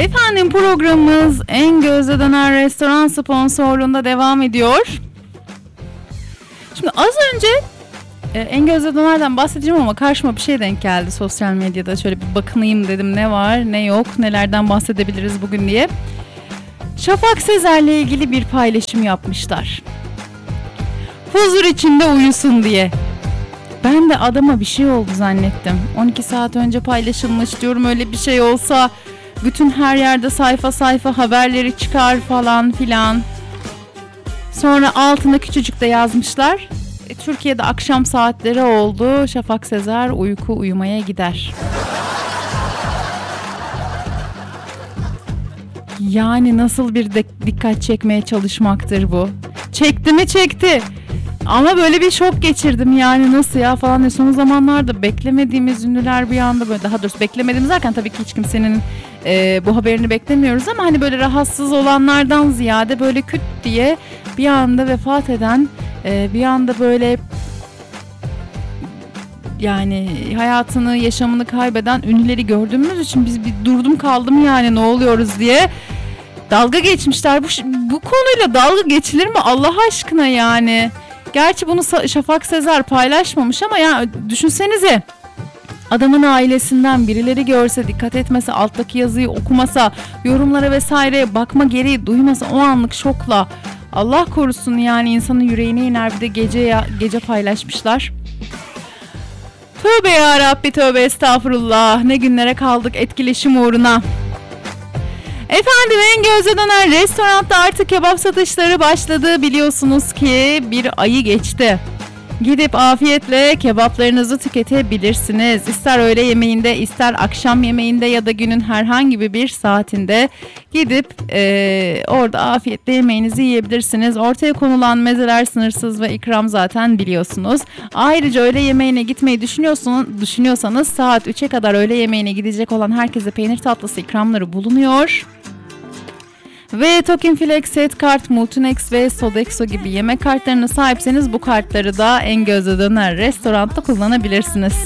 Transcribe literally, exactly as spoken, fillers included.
Efendim programımız En Gözde Döner Restoran sponsorluğunda devam ediyor. Şimdi az önce e, En Gözde Döner'den bahsedeceğim ama karşıma bir şey denk geldi sosyal medyada. Şöyle bir bakınayım dedim, ne var ne yok, nelerden bahsedebiliriz bugün diye. Şafak Sezer'le ilgili bir paylaşım yapmışlar. Huzur içinde uyusun diye. Ben de adama bir şey oldu zannettim. on iki saat önce paylaşılmış diyorum, öyle bir şey olsa bütün her yerde sayfa sayfa haberleri çıkar falan filan. Sonra altına küçücük de yazmışlar. E, Türkiye'de akşam saatleri oldu. Şafak Sezer uyku uyumaya gider. Yani nasıl bir de dikkat çekmeye çalışmaktır bu? Çekti mi çekti. Ama böyle bir şok geçirdim, yani nasıl ya falan diye. Son zamanlarda beklemediğimiz ünlüler bir anda böyle, daha doğrusu beklemediğimiz derken tabii ki hiç kimsenin e, bu haberini beklemiyoruz ama hani böyle rahatsız olanlardan ziyade böyle küt diye bir anda vefat eden, e, bir anda böyle yani hayatını, yaşamını kaybeden ünlüleri gördüğümüz için biz bir durdum kaldım yani, ne oluyoruz diye. Dalga geçmişler. Bu, bu konuyla dalga geçilir mi Allah aşkına yani? Gerçi bunu Şafak Sezer paylaşmamış ama ya düşünsenize, adamın ailesinden birileri görse, dikkat etmese, alttaki yazıyı okumasa, yorumlara vesaire bakma gereği duymasa, o anlık şokla Allah korusun yani insanın yüreğine iner. Bir de gece ya, gece paylaşmışlar. Tövbe yarabbi, tövbe estağfurullah, ne günlere kaldık etkileşim uğruna. Efendim En Gözde Döner restoranda artık kebap satışları başladı. Biliyorsunuz ki bir ayı geçti. Gidip afiyetle kebaplarınızı tüketebilirsiniz. İster öğle yemeğinde, ister akşam yemeğinde ya da günün herhangi bir saatinde gidip e, orada afiyetle yemeğinizi yiyebilirsiniz. Ortaya konulan mezeler sınırsız ve ikram zaten biliyorsunuz. Ayrıca öğle yemeğine gitmeyi düşünüyorsanız, düşünüyorsanız saat üçe kadar öğle yemeğine gidecek olan herkese peynir tatlısı ikramları bulunuyor. Ve Token Flex Set Kart, Multinex ve Sodexo gibi yemek kartlarına sahipseniz bu kartları da En Gözde Döner restoranda kullanabilirsiniz.